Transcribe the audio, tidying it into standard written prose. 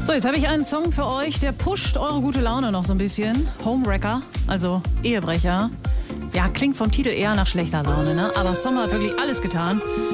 So, jetzt habe ich einen Song für euch, der pusht eure gute Laune noch so ein bisschen. Homewrecker, also Ehebrecher. Ja, klingt vom Titel eher nach schlechter Laune, ne? Aber Sommer hat wirklich alles getan.